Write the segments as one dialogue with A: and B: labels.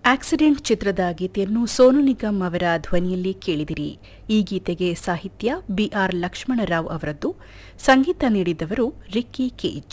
A: Accident ಚಿತ್ರದ ಗೀತೆಯನ್ನು ಸೋನು ನಿಗಮ್ ಅವರ ಧ್ವನಿಯಲ್ಲಿ ಕೇಳಿದಿರಿ. ಈ ಗೀತೆಗೆ ಸಾಹಿತ್ಯ ಬಿಆರ್ ಲಕ್ಷ್ಮಣರಾವ್ ಅವರದ್ದು, ಸಂಗೀತ ನೀಡಿದವರು ರಿಕ್ಕಿ ಕೇಜ್.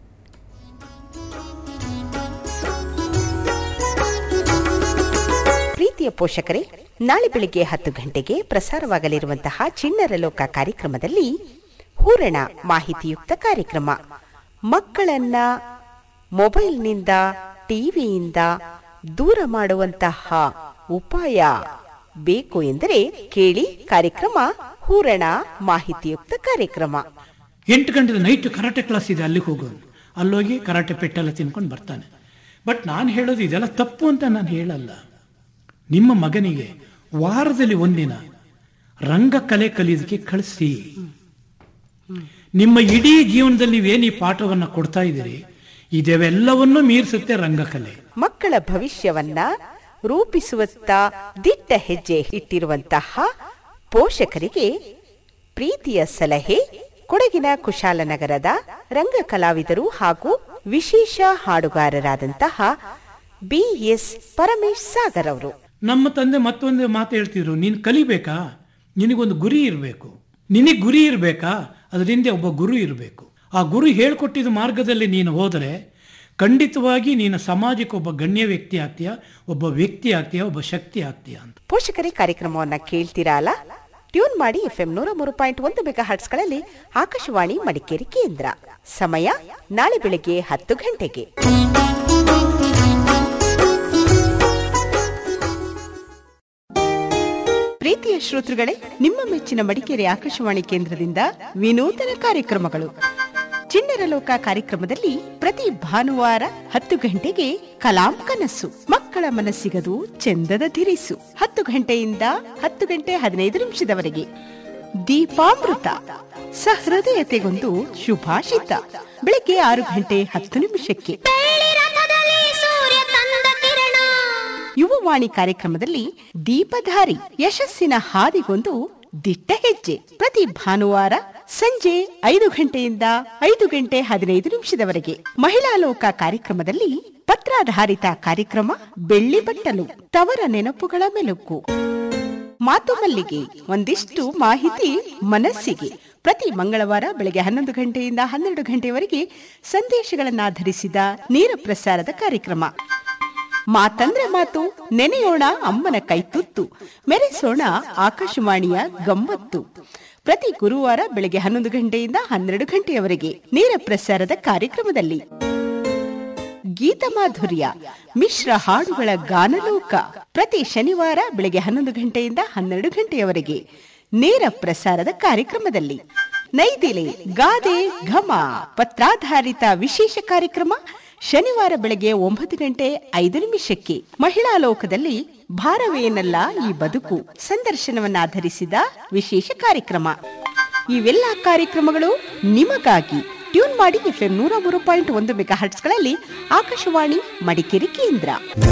B: ಪ್ರೀತಿಯ ಪೋಷಕರೇ, ನಾಳೆ ಬೆಳಿಗ್ಗೆ 10 ಗಂಟೆಗೆ ಪ್ರಸಾರವಾಗಲಿರುವಂತಹ ಚಿಣ್ಣರ ಲೋಕ ಕಾರ್ಯಕ್ರಮದಲ್ಲಿ ಹೂರಣ ಮಾಹಿತಿಯುಕ್ತ ಕಾರ್ಯಕ್ರಮ. ಮಕ್ಕಳನ್ನ ಮೊಬೈಲ್ನಿಂದ, ಟಿವಿಯಿಂದ ದೂರ ಮಾಡುವಂತಹ ಉಪಾಯ ಬೇಕು ಎಂದರೆ ಕೇಳಿ ಕಾರ್ಯಕ್ರಮ ಹೂರಣ ಮಾಹಿತಿಯುಕ್ತ ಕಾರ್ಯಕ್ರಮ.
C: 8 ಗಂಟೆ ನೈಟ್ ಕರಾಟೆ ಕ್ಲಾಸ್ ಇದೆ, ಅಲ್ಲಿಗೆ ಹೋಗೋನು. ಅಲ್ಲೋಗಿ ಕರಾಟೆ ಪೆಟ್ಟೆಲ್ಲ ತಿನ್ಕೊಂಡು ಬರ್ತಾನೆ. ಬಟ್ ನಾನು ಹೇಳೋದು ಇದೆಲ್ಲ ತಪ್ಪು ಅಂತ ನಾನು ಹೇಳಲ್ಲ. ನಿಮ್ಮ ಮಗನಿಗೆ ವಾರದಲ್ಲಿ ಒಂದಿನ ರಂಗಕಲೆ ಕಲಿಯೋದಕ್ಕೆ ಕಳಿಸಿ. ನಿಮ್ಮ ಇಡೀ ಜೀವನದಲ್ಲಿ ನೀವೇನು ಈ ಪಾಠವನ್ನು ಕೊಡ್ತಾ ಇದ್ದೀರಿ, ಇದೆಲ್ಲವನ್ನೂ ಮೀರಿಸುತ್ತೆ ರಂಗಕಲೆ.
B: ಮಕ್ಕಳ ಭವಿಷ್ಯವನ್ನ ರೂಪಿಸುವತ್ತ ದಿಟ್ಟ ಹೆಜ್ಜೆ ಇಟ್ಟಿರುವಂತಹ ಪೋಷಕರಿಗೆ ಪ್ರೀತಿಯ ಸಲಹೆ. ಕೊಡಗಿನ ಕುಶಾಲನಗರದ ರಂಗ ಕಲಾವಿದರು ಹಾಗೂ ವಿಶೇಷ ಹಾಡುಗಾರರಾದಂತಹ BS ಪರಮೇಶ್ ಸಾಗರ್ ಅವರು.
C: ನಮ್ಮ ತಂದೆ ಮತ್ತೊಂದು ಮಾತು ಹೇಳ್ತಿದ್ರು, ನೀನು ಕಲಿಬೇಕಾ, ನಿನಗೊಂದು ಗುರಿ ಇರಬೇಕು. ನಿನಗೆ ಗುರಿ ಇರಬೇಕಾ, ಅದರಿಂದ ಒಬ್ಬ ಗುರು ಇರಬೇಕು. ಆ ಗುರು ಹೇಳ್ಕೊಟ್ಟಿದ್ದ ಮಾರ್ಗದಲ್ಲಿ ನೀನು ಹೋದರೆ ಖಂಡಿತವಾಗಿ ನೀನು ಸಮಾಜಕ್ಕೆ ಒಬ್ಬ ಗಣ್ಯ ವ್ಯಕ್ತಿ ಆಗ್ತೀಯ, ಒಬ್ಬ ವ್ಯಕ್ತಿ ಆಗ್ತೀಯ, ಒಬ್ಬ ಶಕ್ತಿ ಆಗ್ತೀಯ ಅಂತ.
B: ಪೋಷಕರೇ, ಕಾರ್ಯಕ್ರಮವನ್ನ ಕೇಳ್ತೀರಾ ಅಲ್ಲ? ಟ್ಯೂನ್ ಮಾಡಿ FM 103.1 ಮೆಗಾಹರ್ಟ್ಸ್ಗಳಲ್ಲಿ ಆಕಾಶವಾಣಿ ಮಡಿಕೇರಿ ಕೇಂದ್ರ. ಸಮಯ ನಾಳೆ ಬೆಳಗ್ಗೆ 10 ಗಂಟೆಗೆ. ಪ್ರೀತಿಯ ಶ್ರೋತೃಗಳೇ, ನಿಮ್ಮ ಮೆಚ್ಚಿನ ಮಡಿಕೇರಿ ಆಕಾಶವಾಣಿ ಕೇಂದ್ರದಿಂದ ವಿನೂತನ ಕಾರ್ಯಕ್ರಮಗಳು. ಚಿಣ್ಣರ ಲೋಕ ಕಾರ್ಯಕ್ರಮದಲ್ಲಿ ಪ್ರತಿ ಭಾನುವಾರ 10 ಗಂಟೆಗೆ ಕಲಾಂ ಕನಸು, ಮಕ್ಕಳ ಮನಸ್ಸಿಗದು ಚೆಂದದ ಧಿರಿಸು. 10 ಗಂಟೆಯಿಂದ 10 ಗಂಟೆ 15 ನಿಮಿಷದವರೆಗೆ ದೀಪಾಮೃತ, ಸಹೃದಯತೆಗೊಂದು ಶುಭಾಷಿತ. ಬೆಳಗ್ಗೆ 6 ಗಂಟೆ 10 ನಿಮಿಷಕ್ಕೆ ಯುವವಾಣಿ ಕಾರ್ಯಕ್ರಮದಲ್ಲಿ ದೀಪಧಾರಿ, ಯಶಸ್ಸಿನ ಹಾದಿಗೊಂದು ದಿಟ್ಟ ಹೆಜ್ಜೆ. ಪ್ರತಿ ಭಾನುವಾರ ಸಂಜೆ 5 ಗಂಟೆಯಿಂದ 5 ಗಂಟೆ 15 ನಿಮಿಷದವರೆಗೆ ಮಹಿಳಾ ಲೋಕ ಕಾರ್ಯಕ್ರಮದಲ್ಲಿ ಪತ್ರಾಧಾರಿತ ಕಾರ್ಯಕ್ರಮ ಬೆಳ್ಳಿ ಬಟ್ಟಲು, ತವರ ನೆನಪುಗಳ ಮೆಲುಕು. ಮಾತು ಮಲ್ಲಿಗೆ, ಒಂದಿಷ್ಟು ಮಾಹಿತಿ ಮನಸ್ಸಿಗೆ. ಪ್ರತಿ ಮಂಗಳವಾರ ಬೆಳಗ್ಗೆ 11 ಗಂಟೆಯಿಂದ 12 ಗಂಟೆಯವರೆಗೆ ಸಂದೇಶಗಳನ್ನಾಧರಿಸಿದ ನೇರ ಪ್ರಸಾರದ ಕಾರ್ಯಕ್ರಮ ಮಾತಂದ್ರೆ ಮಾತು, ನೆನೆಯೋಣ ಅಮ್ಮನ ಕೈತುತ್ತು, ಮೆರೆಸೋಣ ಆಕಾಶವಾಣಿಯ ಗಮ್ಮತ್ತು. ಪ್ರತಿ ಗುರುವಾರ ಬೆಳಗ್ಗೆ 11 ಗಂಟೆಯಿಂದ 12 ಗಂಟೆಯವರೆಗೆ ನೇರ ಪ್ರಸಾರದ ಕಾರ್ಯಕ್ರಮದಲ್ಲಿ ಗೀತ ಮಾಧುರ್ಯ, ಮಿಶ್ರ ಹಾಡುಗಳ ಗಾನಲೋಕ. ಪ್ರತಿ ಶನಿವಾರ ಬೆಳಗ್ಗೆ 11 ಗಂಟೆಯಿಂದ 12 ಗಂಟೆಯವರೆಗೆ ನೇರ ಪ್ರಸಾರದ ಕಾರ್ಯಕ್ರಮದಲ್ಲಿ ನೈದಿಲೆ, ಗಾದೆ, ಘಮ, ಪತ್ರಾಧಾರಿತ ವಿಶೇಷ ಕಾರ್ಯಕ್ರಮ ಶನಿವಾರ ಬೆಳಗ್ಗೆ 9 ಗಂಟೆ 5 ನಿಮಿಷಕ್ಕೆ. ಮಹಿಳಾ ಲೋಕದಲ್ಲಿ ಭಾರವೇನಲ್ಲ ಈ ಬದುಕು, ಸಂದರ್ಶನವನ್ನಾಧರಿಸಿದ ವಿಶೇಷ ಕಾರ್ಯಕ್ರಮ. ಇವೆಲ್ಲ ಕಾರ್ಯಕ್ರಮಗಳು ನಿಮಗಾಗಿ. ಟ್ಯೂನ್ ಮಾಡಿ FM 103.1 ಮೆಗಾಹರ್ಟ್ಸ್ಗಳಲ್ಲಿ ಆಕಾಶವಾಣಿ ಮಡಿಕೇರಿ ಕೇಂದ್ರ.